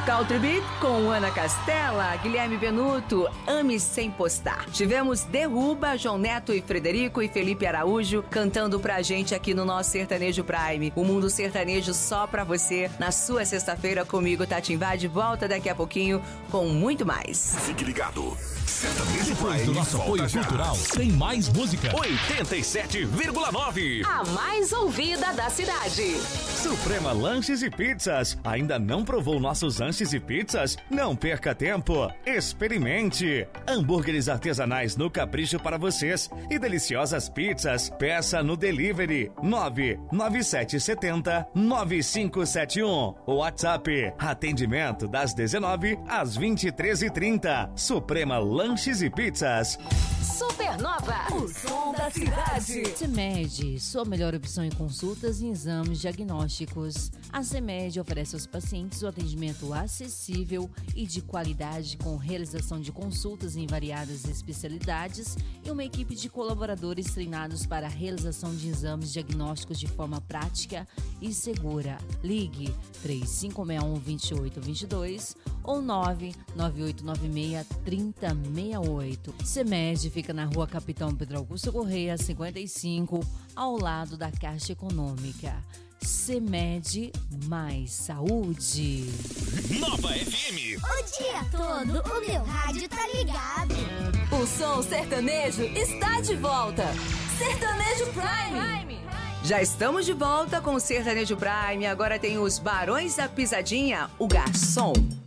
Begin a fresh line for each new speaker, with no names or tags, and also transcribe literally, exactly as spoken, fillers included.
Country Beat com Ana Castela, Guilherme Benuto, Ame Sem Postar. Tivemos Derruba, João Neto e Frederico e Felipe Araújo cantando pra gente aqui no nosso Sertanejo Prime. O mundo sertanejo só pra você. Na sua sexta-feira comigo, Tati Invade, volta daqui a pouquinho com muito mais.
Fique ligado. Sertanejo
Depois
Prime
do nosso apoio
já.
cultural, tem mais música.
oitenta e sete vírgula nove.
A mais ouvida da cidade.
Suprema Lanches e Pizzas. Ainda não provou nossos lanches e pizzas? Não perca tempo. Experimente. Hambúrgueres artesanais no capricho para vocês e deliciosas pizzas. Peça no delivery nove nove sete sete zero nove cinco sete um. WhatsApp. Atendimento das dezenove às vinte e três e trinta. Suprema Lanches e Pizzas.
Supernova, o som da cidade.
CEMED, sua melhor opção em consultas e exames diagnósticos. A CEMED oferece aos pacientes o atendimento acessível e de qualidade com realização de consultas em variadas especialidades e uma equipe de colaboradores treinados para a realização de exames diagnósticos de forma prática e segura. Ligue três cinco seis um, dois oito dois dois ou nove nove oito nove seis, três zero seis oito. CEMED fica na rua Capitão Pedro Augusto Correia, cinquenta e cinco, ao lado da Caixa Econômica. CEMED mais saúde.
Nova F M.
O dia todo o meu rádio tá ligado.
O som sertanejo está de volta. Sertanejo Prime.
Já estamos de volta com o Sertanejo Prime. Agora tem os Barões da Pisadinha, o Garçom.